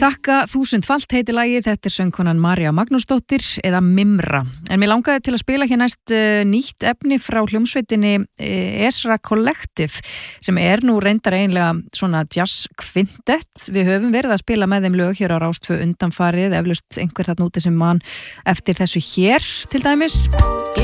þakka 1000-falt heiti lagið, þetta söngkonan María Magnúsdóttir eða Mimra. En mér langaði til að spila hér næst nýtt efni frá hljómsveitinni Esra Collective sem nú reyndar eiginlega svona jazz kvintett. Við höfum verið að spila með þeim lög hér á Rás 2 undanfarið, eflaust einhver þarna úti sem man eftir þessu hér til dæmis.